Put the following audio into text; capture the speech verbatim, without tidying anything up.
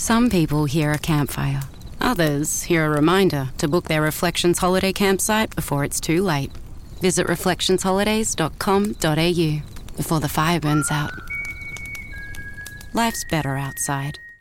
Some people hear a campfire. Others hear a reminder to book their Reflections holiday campsite before it's too late. Visit reflections holidays dot com dot a u before the fire burns out. Life's better outside.